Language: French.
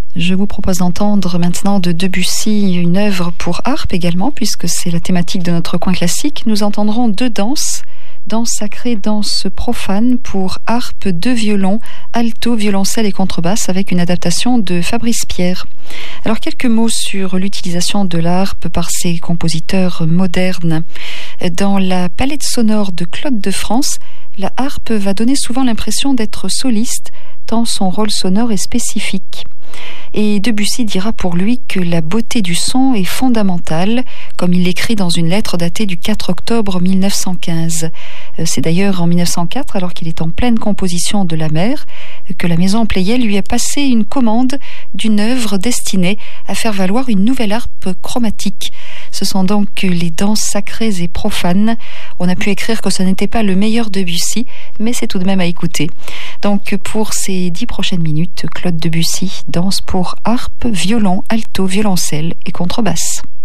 Je vous propose d'entendre maintenant de Debussy une œuvre pour harpe également, puisque c'est la thématique de notre coin classique. Nous entendrons deux danses, danse sacrée, danse profane pour harpe, deux violons, alto, violoncelle et contrebasse, avec une adaptation de Fabrice Pierre. Alors quelques mots sur l'utilisation de la harpe par ces compositeurs modernes. Dans la palette sonore de Claude de France, la harpe va donner souvent l'impression d'être soliste, tant son rôle sonore est spécifique. Et Debussy dira pour lui que la beauté du son est fondamentale, comme il l'écrit dans une lettre datée du 4 octobre 1915. C'est d'ailleurs en 1904, alors qu'il est en pleine composition de La Mer, que la maison Pleyel lui a passé une commande d'une œuvre destinée à faire valoir une nouvelle harpe chromatique. Ce sont donc les danses sacrées et profanes. On a pu écrire que ce n'était pas le meilleur Debussy, mais c'est tout de même à écouter. Donc pour ces 10 prochaines minutes, Claude Debussy danse pour harpe, violon, alto, violoncelle et contrebasse.